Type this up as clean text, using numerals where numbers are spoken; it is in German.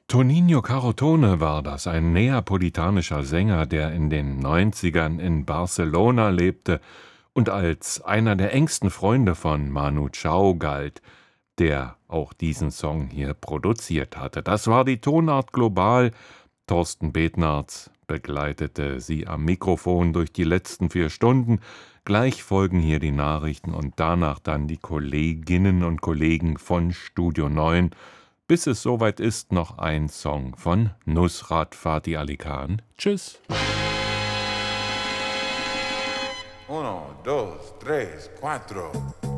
Toninho Carotone war das, ein neapolitanischer Sänger, der in den 90ern in Barcelona lebte und als einer der engsten Freunde von Manu Chao galt, der auch diesen Song hier produziert hatte. Das war die Tonart Global. Thorsten Betnarz begleitete Sie am Mikrofon durch die letzten 4 Stunden. Gleich folgen hier die Nachrichten und danach dann die Kolleginnen und Kollegen von Studio 9. Bis es soweit ist, noch ein Song von Nusrat Fatih Ali Khan. Tschüss. 1, 2, 3, 4